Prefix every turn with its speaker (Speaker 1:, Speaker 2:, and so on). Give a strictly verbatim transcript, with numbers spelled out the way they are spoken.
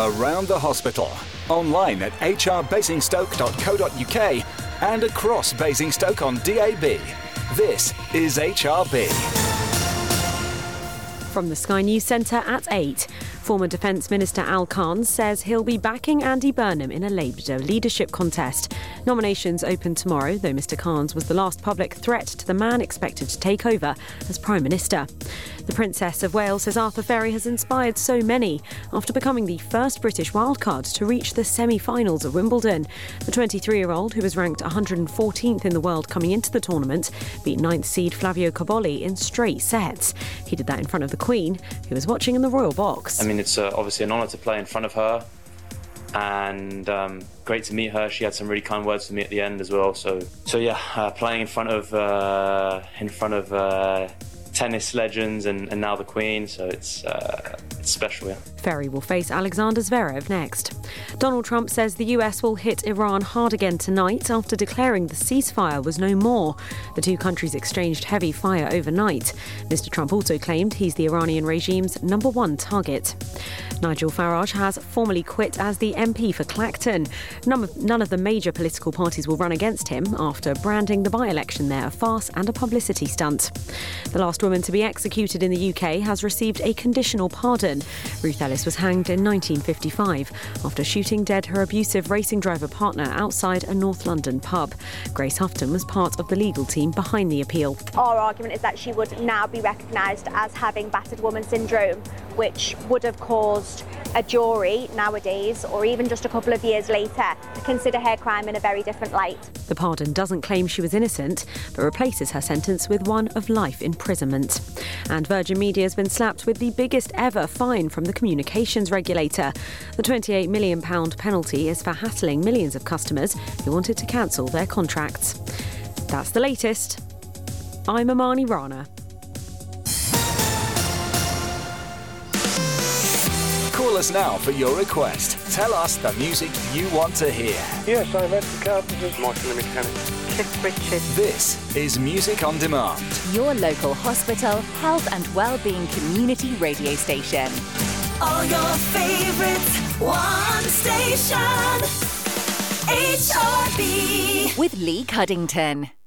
Speaker 1: around the hospital. Online at h r basingstoke dot co dot u k and across Basingstoke on D A B. This is H R B.
Speaker 2: From the Sky News Centre at eight. Former Defence Minister Al Khan says he'll be backing Andy Burnham in a Labour leadership contest. Nominations open tomorrow, though Mr Khan's was the last public threat to the man expected to take over as Prime Minister. The Princess of Wales says Arthur Ferry has inspired so many after becoming the first British wildcard to reach the semi-finals of Wimbledon. The twenty-three-year-old, who was ranked one hundred fourteenth in the world coming into the tournament, beat ninth seed Flavio Cobolli in straight sets. He did that in front of the Queen, who was watching in the royal box.
Speaker 3: I mean, it's uh, obviously an honour to play in front of her, and um, great to meet her. She had some really kind words for me at the end as well. So, so yeah, uh, playing in front of uh, in front of uh, tennis legends and, and now the Queen. So it's uh, it's special, yeah.
Speaker 2: Ferry will face Alexander Zverev next. Donald Trump says the U S will hit Iran hard again tonight after declaring the ceasefire was no more. The two countries exchanged heavy fire overnight. Mister Trump also claimed he's the Iranian regime's number one target. Nigel Farage has formally quit as the M P for Clacton. None of, none of the major political parties will run against him after branding the by-election there a farce and a publicity stunt. The last woman to be executed in the U K has received a conditional pardon. Ruth Ellis was hanged in nineteen fifty-five after shooting dead her abusive racing driver partner outside a North London pub. Grace Houghton was part of the legal team behind the appeal.
Speaker 4: Our argument is that she would now be recognised as having battered woman syndrome, which would have caused a jury nowadays, or even just a couple of years later, to consider her crime in a very different light.
Speaker 2: The pardon doesn't claim she was innocent, but replaces her sentence with one of life imprisonment. And Virgin Media has been slapped with the biggest ever fine from the communications regulator. The twenty-eight million pounds penalty is for hassling millions of customers who wanted to cancel their contracts. That's the latest. I'm Amani Rana.
Speaker 1: Call us now for your request. Tell us the music you want to hear.
Speaker 5: Yes, I'm Ed the Carpenters, Michael the Mechanic.
Speaker 6: Cliff Richard.
Speaker 1: This is Music on Demand.
Speaker 7: Your local hospital, health and wellbeing community radio station.
Speaker 8: All your favourites, one station. H R B.
Speaker 7: With Lee Cuddington.